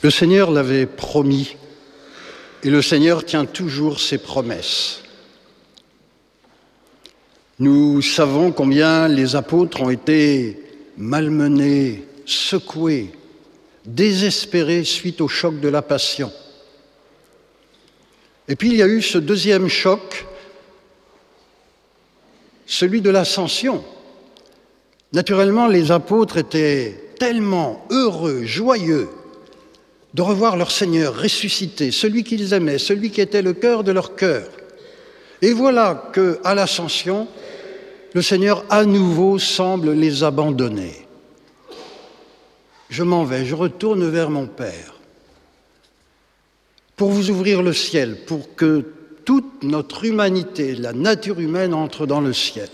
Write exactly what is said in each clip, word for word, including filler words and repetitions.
Le Seigneur l'avait promis, et le Seigneur tient toujours ses promesses. Nous savons combien les apôtres ont été malmenés, secoués, désespérés suite au choc de la Passion. Et puis il y a eu ce deuxième choc, celui de l'Ascension. Naturellement, les apôtres étaient tellement heureux, joyeux de revoir leur Seigneur ressuscité, celui qu'ils aimaient, celui qui était le cœur de leur cœur. Et voilà qu'à l'Ascension, le Seigneur à nouveau semble les abandonner. Je m'en vais, je retourne vers mon Père pour vous ouvrir le ciel, pour que toute notre humanité, la nature humaine entre dans le ciel.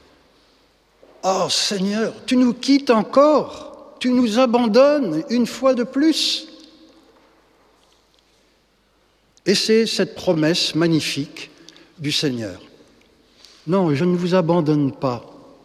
Oh Seigneur, tu nous quittes encore, tu nous abandonnes une fois de plus. Et c'est cette promesse magnifique du Seigneur. Non, je ne vous abandonne pas.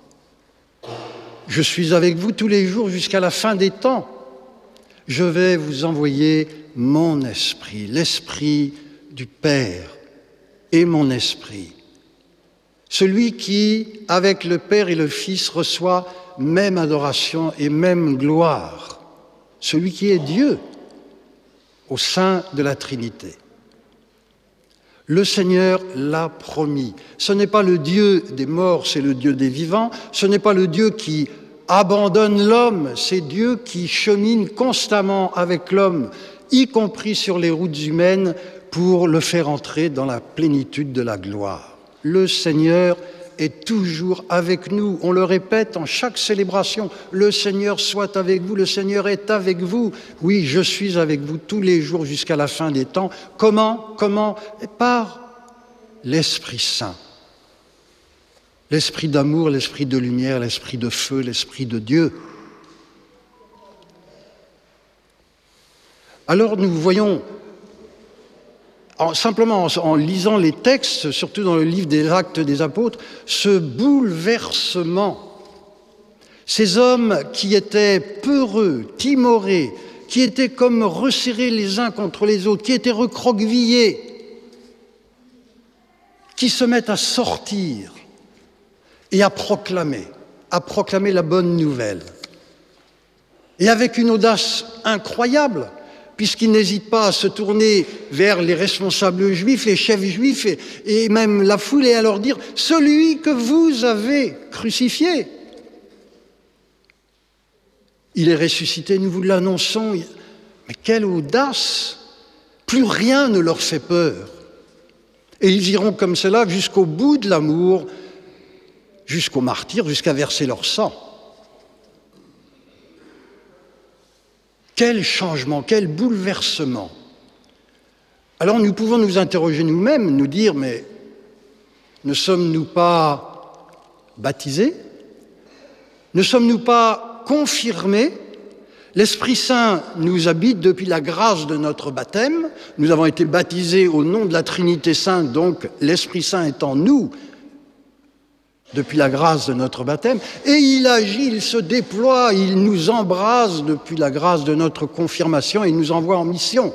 Je suis avec vous tous les jours jusqu'à la fin des temps. Je vais vous envoyer mon esprit, l'esprit du Père et mon esprit. Celui qui, avec le Père et le Fils, reçoit même adoration et même gloire. Celui qui est Dieu au sein de la Trinité. Le Seigneur l'a promis. Ce n'est pas le Dieu des morts, c'est le Dieu des vivants. Ce n'est pas le Dieu qui abandonne l'homme, c'est Dieu qui chemine constamment avec l'homme, y compris sur les routes humaines, pour le faire entrer dans la plénitude de la gloire. Le Seigneur est toujours avec nous. On le répète en chaque célébration. Le Seigneur soit avec vous, le Seigneur est avec vous. Oui, je suis avec vous tous les jours jusqu'à la fin des temps. Comment? Comment? Par l'Esprit Saint. L'Esprit d'amour, l'Esprit de lumière, l'Esprit de feu, l'Esprit de Dieu. Alors nous voyons, en, simplement en, en lisant les textes, surtout dans le livre des Actes des Apôtres, ce bouleversement. Ces hommes qui étaient peureux, timorés, qui étaient comme resserrés les uns contre les autres, qui étaient recroquevillés, qui se mettent à sortir et à proclamer, à proclamer la bonne nouvelle. Et avec une audace incroyable, puisqu'ils n'hésitent pas à se tourner vers les responsables juifs, les chefs juifs et, et même la foule et à leur dire « Celui que vous avez crucifié, il est ressuscité, nous vous l'annonçons. » Mais quelle audace! Plus rien ne leur fait peur. Et ils iront comme cela jusqu'au bout de l'amour, jusqu'au martyre, jusqu'à verser leur sang. Quel changement, quel bouleversement! Alors nous pouvons nous interroger nous-mêmes, nous dire, mais ne sommes-nous pas baptisés? Ne sommes-nous pas confirmés? L'Esprit Saint nous habite depuis la grâce de notre baptême. Nous avons été baptisés au nom de la Trinité Sainte, donc l'Esprit Saint est en nous depuis la grâce de notre baptême. Et il agit, il se déploie, il nous embrase depuis la grâce de notre confirmation et il nous envoie en mission.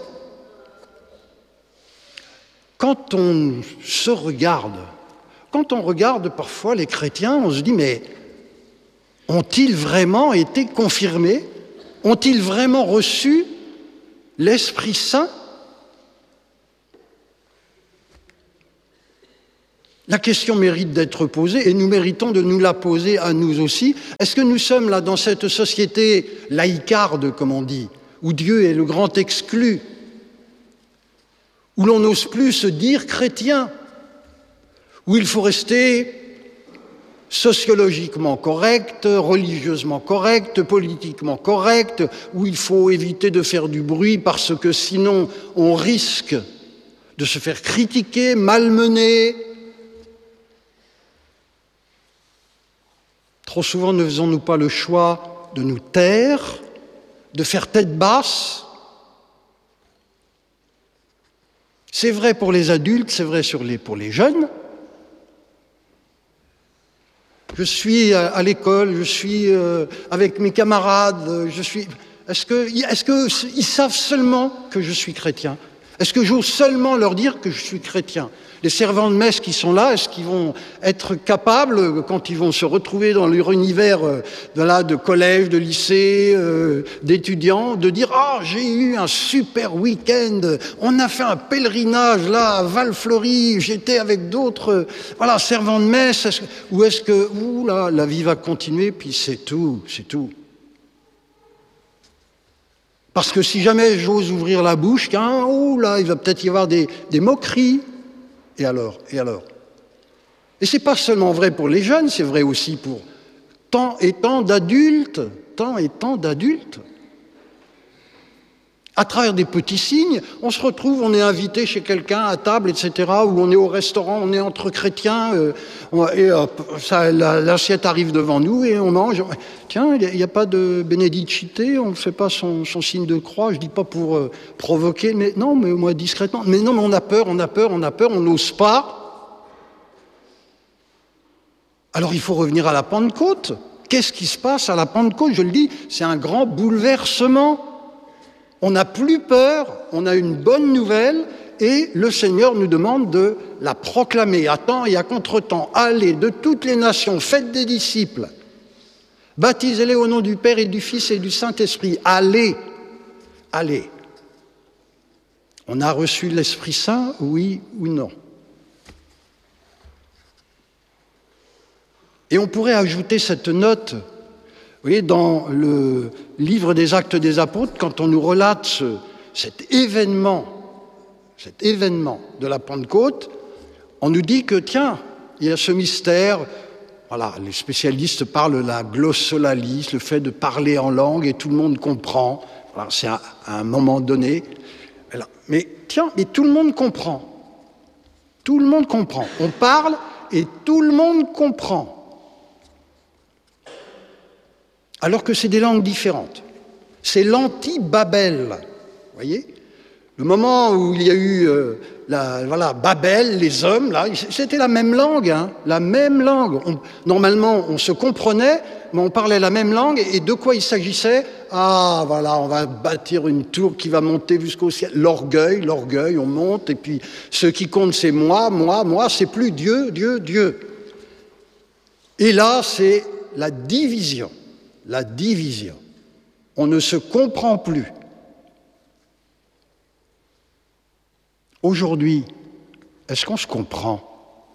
Quand on se regarde, quand on regarde parfois les chrétiens, on se dit, mais ont-ils vraiment été confirmés? Ont-ils vraiment reçu l'Esprit Saint? La question mérite d'être posée et nous méritons de nous la poser à nous aussi. Est-ce que nous sommes là dans cette société laïcarde, comme on dit, où Dieu est le grand exclu, où l'on n'ose plus se dire chrétien, où il faut rester sociologiquement correct, religieusement correct, politiquement correct, où il faut éviter de faire du bruit parce que sinon on risque de se faire critiquer, malmener. Trop souvent ne faisons-nous pas le choix de nous taire, de faire tête basse? C'est vrai pour les adultes, c'est vrai sur les, pour les jeunes. Je suis à l'école, je suis avec mes camarades, je suis... Est-ce que, est-ce qu'ils savent seulement que je suis chrétien? Est-ce que j'ose seulement leur dire que je suis chrétien? Les servants de messe qui sont là, est-ce qu'ils vont être capables, quand ils vont se retrouver dans leur univers euh, de, là, de collège, de lycée, euh, d'étudiants, de dire « Ah, j'ai eu un super week-end, on a fait un pèlerinage là à Val-Fleury, j'étais avec d'autres euh, voilà, servants de messe. Est-ce, » ou est-ce que ouh, là, la vie va continuer, puis c'est tout, c'est tout. Parce que si jamais j'ose ouvrir la bouche, hein, oh là, il va peut-être y avoir des, des moqueries. Et alors? Et alors? Et ce n'est pas seulement vrai pour les jeunes, c'est vrai aussi pour tant et tant d'adultes, tant et tant d'adultes. À travers des petits signes, on se retrouve, on est invité chez quelqu'un à table, et cetera, ou on est au restaurant, on est entre chrétiens, euh, et hop, ça, la, l'assiette arrive devant nous et on mange. Tiens, il n'y a, a pas de bénédicite, on ne fait pas son, son signe de croix, je ne dis pas pour euh, provoquer, mais non, mais moi discrètement. Mais non, mais on a peur, on a peur, on a peur, on n'ose pas. Alors il faut revenir à la Pentecôte. Qu'est-ce qui se passe à la Pentecôte? Je le dis, c'est un grand bouleversement. On n'a plus peur, on a une bonne nouvelle et le Seigneur nous demande de la proclamer à temps et à contre-temps. Allez de toutes les nations, faites des disciples, baptisez-les au nom du Père et du Fils et du Saint-Esprit. Allez, allez. On a reçu l'Esprit Saint, oui ou non? Et on pourrait ajouter cette note. Vous voyez, dans le livre des Actes des Apôtres, quand on nous relate ce, cet événement, cet événement de la Pentecôte, on nous dit que, tiens, il y a ce mystère, voilà, les spécialistes parlent de la glossolalie, le fait de parler en langue et tout le monde comprend, voilà, c'est à, à un moment donné. Mais tiens, mais tout le monde comprend. Tout le monde comprend. On parle et tout le monde comprend. Alors que c'est des langues différentes. C'est l'anti-Babel, vous voyez? Le moment où il y a eu euh, la, voilà, Babel, les hommes, là, c'était la même langue, hein, la même langue. On, normalement, on se comprenait, mais on parlait la même langue, et de quoi il s'agissait? Ah, voilà, on va bâtir une tour qui va monter jusqu'au ciel. L'orgueil, l'orgueil, on monte, et puis ce qui compte, c'est moi, moi, moi, c'est plus Dieu, Dieu, Dieu. Et là, c'est la division. La division. On ne se comprend plus. Aujourd'hui, est-ce qu'on se comprend?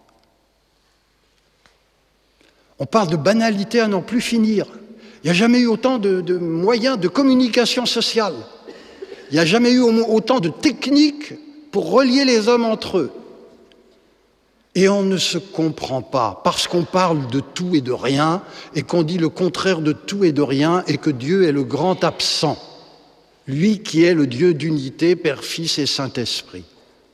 On parle de banalité à n'en plus finir. Il n'y a jamais eu autant de, de moyens de communication sociale. Il n'y a jamais eu autant de techniques pour relier les hommes entre eux. Et on ne se comprend pas parce qu'on parle de tout et de rien et qu'on dit le contraire de tout et de rien et que Dieu est le grand absent, lui qui est le Dieu d'unité, Père, Fils et Saint-Esprit.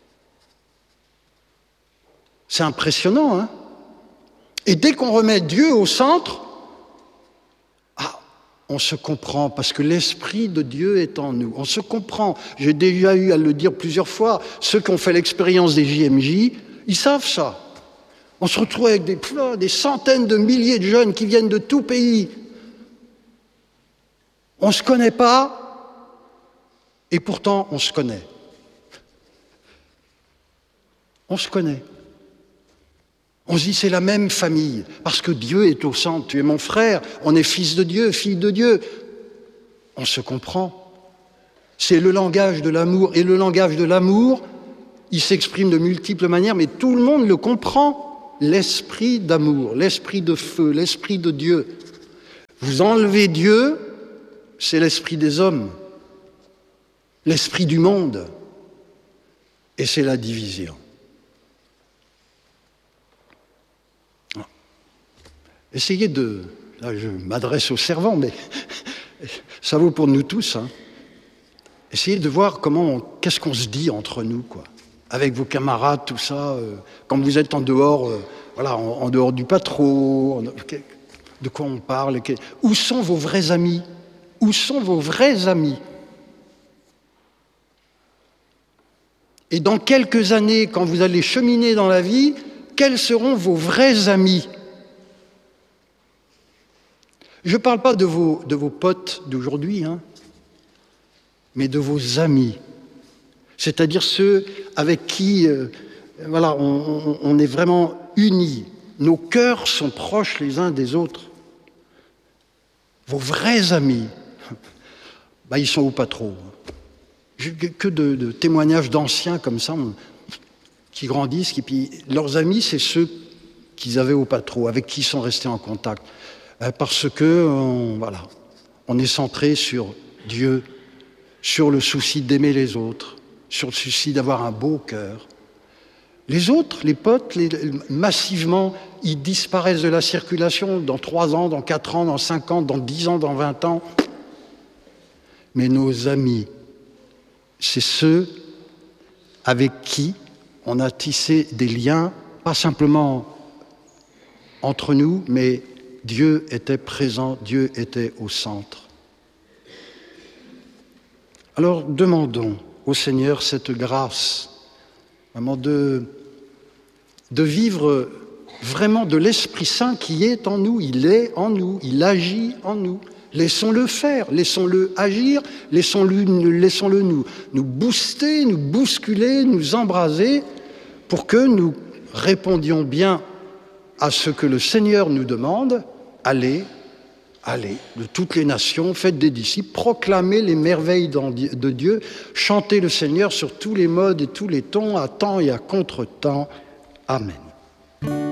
C'est impressionnant, hein? Et dès qu'on remet Dieu au centre, ah, on se comprend parce que l'Esprit de Dieu est en nous. On se comprend. J'ai déjà eu à le dire plusieurs fois, ceux qui ont fait l'expérience des J M J, ils savent ça. On se retrouve avec des, des centaines de milliers de jeunes qui viennent de tout pays. On ne se connaît pas, et pourtant on se connaît. On se connaît. On se dit c'est la même famille, parce que Dieu est au centre. Tu es mon frère, on est fils de Dieu, fille de Dieu. On se comprend. C'est le langage de l'amour, et le langage de l'amour, il s'exprime de multiples manières, mais tout le monde le comprend. L'esprit d'amour, l'esprit de feu, l'esprit de Dieu. Vous enlevez Dieu, c'est l'esprit des hommes, l'esprit du monde, et c'est la division. Essayez de... Là, je m'adresse aux servants, mais ça vaut pour nous tous. Hein. Essayez de voir comment, on... qu'est-ce qu'on se dit entre nous, quoi. Avec vos camarades, tout ça, euh, quand vous êtes en dehors, euh, voilà, en, en dehors du patron, de quoi on parle? Où sont vos vrais amis? Où sont vos vrais amis? Et dans quelques années, quand vous allez cheminer dans la vie, quels seront vos vrais amis? Je ne parle pas de vos, de vos potes d'aujourd'hui, hein. mais de vos amis, c'est-à-dire ceux avec qui euh, voilà, on, on, on est vraiment unis. Nos cœurs sont proches les uns des autres. Vos vrais amis, ben, ils sont où pas trop. Que de, de témoignages d'anciens comme ça, on, qui grandissent, et puis leurs amis, c'est ceux qu'ils avaient au pas trop, avec qui ils sont restés en contact. Ben, parce que, on, voilà, on est centré sur Dieu, sur le souci d'aimer les autres, sur le souci d'avoir un beau cœur. Les autres, les potes, les, massivement, ils disparaissent de la circulation dans trois ans, dans quatre ans, dans cinq ans, dans dix ans, dans vingt ans. Mais nos amis, c'est ceux avec qui on a tissé des liens, pas simplement entre nous, mais Dieu était présent, Dieu était au centre. Alors demandons au Seigneur cette grâce, vraiment de, de vivre vraiment de l'Esprit Saint qui est en nous, il est en nous, il agit en nous. Laissons-le faire, laissons-le agir, laissons-le, laissons-le nous, nous booster, nous bousculer, nous embraser pour que nous répondions bien à ce que le Seigneur nous demande. Allez, allez, de toutes les nations, faites des disciples, proclamez les merveilles de Dieu, chantez le Seigneur sur tous les modes et tous les tons, à temps et à contre-temps. Amen.